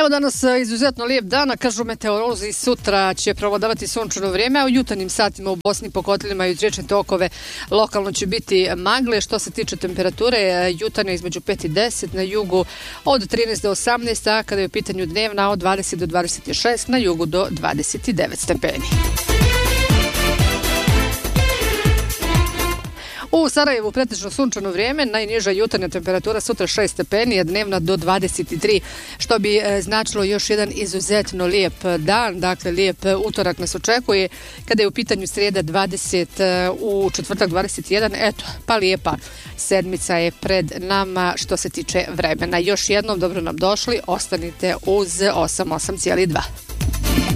Evo danas izuzetno lijep dan, a kažu meteorolozi sutra će prevladavati sunčano vrijeme, a u jutarnjim satima u Bosni po kotlima i uz riječne tokove lokalno će biti magle. Što se tiče temperature, jutarnja između 5 i 10, na jugu od 13 do 18, a kada je u pitanju dnevna od 20 do 26, na jugu do 29 stepeni. U Sarajevu pretežno sunčano vrijeme, najniža jutarnja temperatura sutra 6 stepeni, a dnevna do 23, što bi značilo još jedan izuzetno lijep dan, dakle lijep utorak nas očekuje, kada je u pitanju srijeda 20, u četvrtak 21, eto, pa lijepa sedmica je pred nama što se tiče vremena. Još jednom dobro nam došli, ostanite uz 88,2.